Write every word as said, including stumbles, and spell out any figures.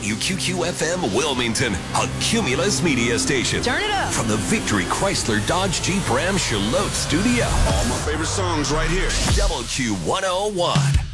W Q Q F M Wilmington, a Cumulus media station. Turn it up. From the Victory Chrysler Dodge Jeep Ram Charlotte studio. All my favorite songs right here. W Q one oh one.